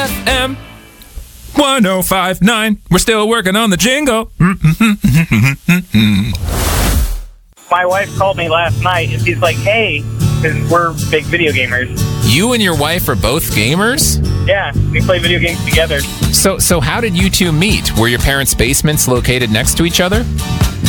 FM 105.9. We're still working on the jingle. My wife called me last night, and she's like, hey, because we're big video gamers. You and your wife are both gamers? Yeah, we play video games together. So how did you two meet? Were your parents' basements located next to each other?